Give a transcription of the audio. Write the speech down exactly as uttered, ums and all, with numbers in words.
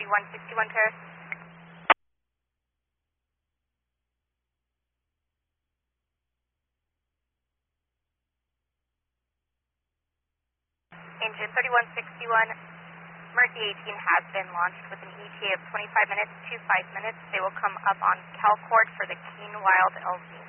one sixty-one Paris. Engine thirty-one sixty-one, Mercy eighteen has been launched with an E T A of twenty-five minutes to five minutes. They will come up on CalCord for the Keen Wild L Z.